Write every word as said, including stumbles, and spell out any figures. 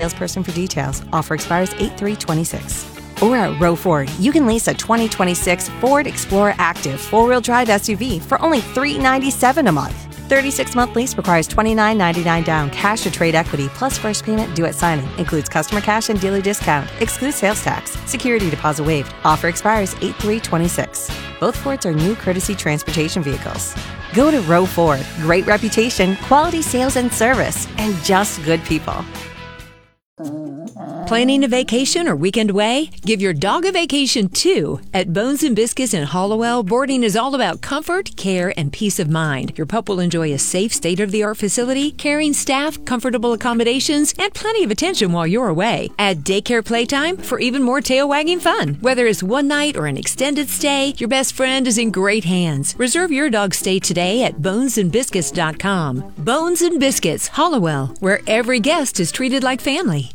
salesperson for details. Offer expires eight three twenty-six. Or at Row Ford, you can lease a twenty twenty-six Ford Explorer Active four-wheel drive S U V for only three hundred ninety-seven dollars a month. thirty-six month lease requires twenty-nine ninety-nine down, cash or trade equity, plus first payment due at signing. Includes customer cash and dealer discount. Excludes sales tax. Security deposit waived. Offer expires eight three twenty-six. Both Fords are new courtesy transportation vehicles. Go to Row Ford. Great reputation, quality sales and service, and just good people. Planning a vacation or weekend away? Give your dog a vacation too. At Bones and Biscuits in Hallowell, boarding is all about comfort, care, and peace of mind. Your pup will enjoy a safe, state-of-the-art facility, caring staff, comfortable accommodations, and plenty of attention while you're away. Add daycare playtime for even more tail-wagging fun. Whether it's one night or an extended stay, your best friend is in great hands. Reserve your dog's stay today at bones and biscuits dot com. Bones and Biscuits, Hallowell, where every guest is treated like family.